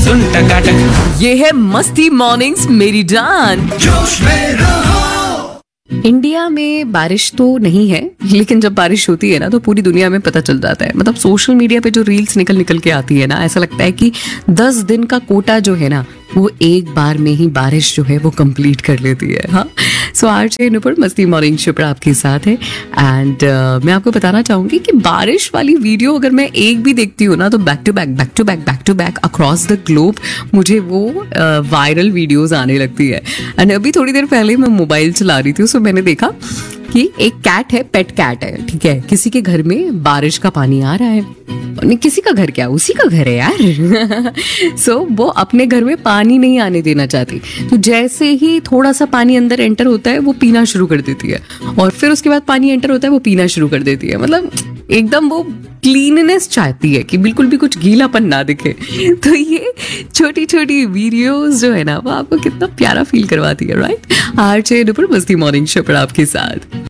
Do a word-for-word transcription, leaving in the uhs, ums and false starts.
सुन टकाटक। ये है मस्ती मॉर्निंग्स मेरी जान। जोश में रहो। इंडिया में बारिश तो नहीं है, लेकिन जब बारिश होती है ना तो पूरी दुनिया में पता चल जाता है। मतलब सोशल मीडिया पे जो रील्स निकल निकल के आती है ना, ऐसा लगता है कि दस दिन का कोटा जो है ना वो एक बार में ही बारिश जो है वो कंप्लीट कर लेती है। हाँ, सो आज नुपुर मस्ती मॉर्निंग शो पर आपके साथ है। एंड uh, मैं आपको बताना चाहूंगी कि बारिश वाली वीडियो अगर मैं एक भी देखती हूँ ना तो back to back back to back back to back across the globe मुझे वो वायरल uh, वीडियोस आने लगती है। एंड अभी थोड़ी देर पहले मैं मोबाइल चला रही थी, उसमें मैंने देखा कि एक कैट है, पेट कैट है, ठीक है, किसी के घर में बारिश का पानी आ रहा है। नहीं, किसी का घर क्या, उसी का घर है यार। सो so, वो अपने घर में पानी नहीं आने देना चाहती, तो जैसे ही थोड़ा सा पानी अंदर एंटर होता है वो पीना शुरू कर देती है, और फिर उसके बाद पानी एंटर होता है वो पीना शुरू कर देती है। मतलब एकदम वो क्लीननेस चाहती है कि बिल्कुल भी कुछ गीलापन ना दिखे। तो ये छोटी छोटी वीडियोस जो है ना वो आपको कितना प्यारा फील करवाती है, राइट? आरजे नुपुर मस्ती मॉर्निंग शो पर आपके साथ।